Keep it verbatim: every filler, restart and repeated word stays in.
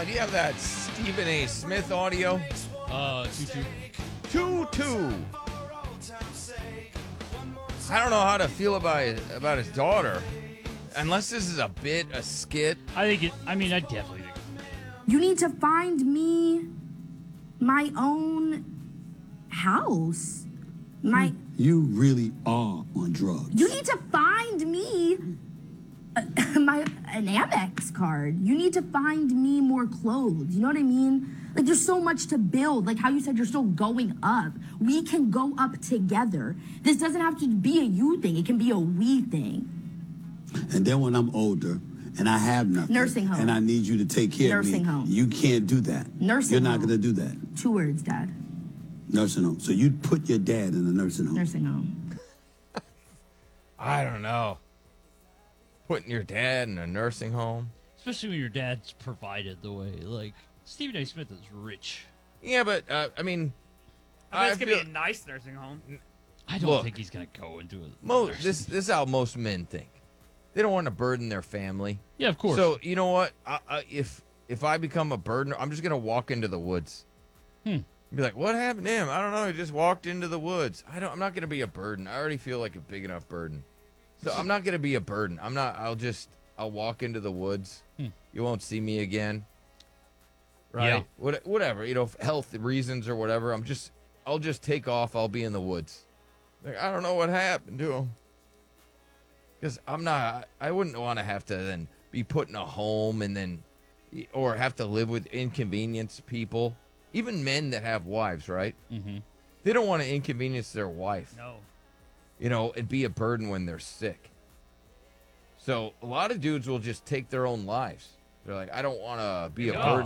do you have that Stephen A. Smith audio? Uh, two two two. I don't know how to feel about his, about his daughter, unless this is a bit, a skit. I think it. I mean, I definitely think. You need to find me my own house. My. You really are on drugs. You need to find me a, my an Amex card. You need to find me more clothes. You know what I mean? Like, there's so much to build. Like how you said, you're still going up. We can go up together. This doesn't have to be a you thing. It can be a we thing. And then when I'm older and I have nothing, Nursing home. and I need you to take care Nursing of me, home. you can't do that. Nursing You're not home. going to do that. Two words, Dad. Nursing home. So you put your dad in a nursing home. Nursing home. I don't know. Putting your dad in a nursing home. Especially when your dad's provided the way. Like, Stephen A. Smith is rich. Yeah, but, uh, I mean... I bet it's I gonna feel- be a nice nursing home. I don't Look. think he's gonna go into it. Mo- this, this is how most men think. They don't want to burden their family. Yeah, of course. So, you know what? I, I, if if I become a burden, I'm just going to walk into the woods. Hmm. Be like, what happened to him? I don't know. He just walked into the woods. I don't. I'm not going to be a burden. I already feel like a big enough burden. So I'm not going to be a burden. I'm not. I'll just. I'll walk into the woods. Hmm. You won't see me again. Right. Yeah. What, whatever. You know, health reasons or whatever. I'm just. I'll just take off. I'll be in the woods. Like, I don't know what happened to him. Because I'm not. I wouldn't want to have to then be put in a home and then, or have to live with inconvenience people. Even men that have wives, right? Mm-hmm. They don't want to inconvenience their wife. No. You know, and be a burden when they're sick. So a lot of dudes will just take their own lives. They're like, I don't want to be a No. burden